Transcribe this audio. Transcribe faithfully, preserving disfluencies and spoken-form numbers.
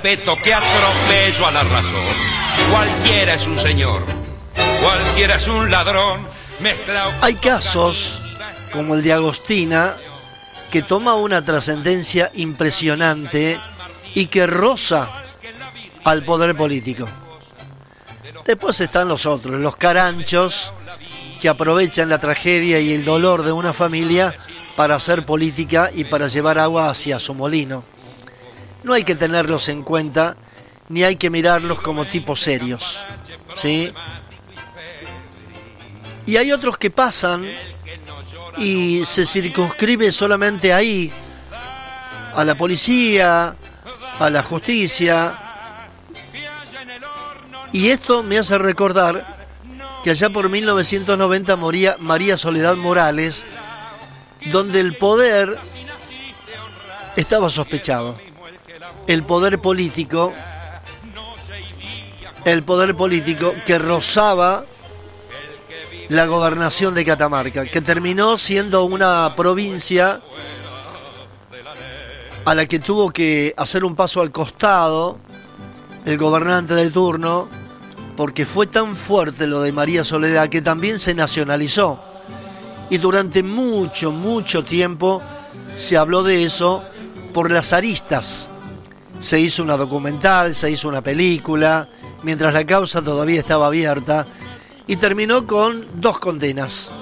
respeto, qué atropello a la razón. Cualquiera es un señor, cualquiera es un ladrón. Mezclado... Hay casos, como el de Agostina, que toma una trascendencia impresionante y que roza al poder político. Después están los otros, los caranchos, que aprovechan la tragedia y el dolor de una familia para hacer política y para llevar agua hacia su molino. No hay que tenerlos en cuenta, ni hay que mirarlos como tipos serios, ¿sí? Y hay otros que pasan y se circunscribe solamente ahí, a la policía, a la justicia. Y esto me hace recordar que allá por mil novecientos noventa moría María Soledad Morales, donde el poder estaba sospechado. El poder político, el poder político que rozaba la gobernación de Catamarca, que terminó siendo una provincia a la que tuvo que hacer un paso al costado el gobernante del turno, porque fue tan fuerte lo de María Soledad que también se nacionalizó. Y durante mucho, mucho tiempo se habló de eso por las aristas. Se hizo una documental, se hizo una película, mientras la causa todavía estaba abierta, y terminó con dos condenas.